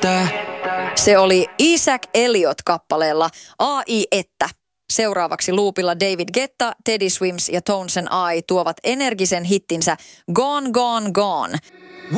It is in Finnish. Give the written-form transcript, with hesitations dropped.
Se oli Isaac Elliot-kappaleella AI että. Seuraavaksi luupilla David Guetta, Teddy Swims ja Tones and I tuovat energisen hittinsä Gone, Gone, Gone.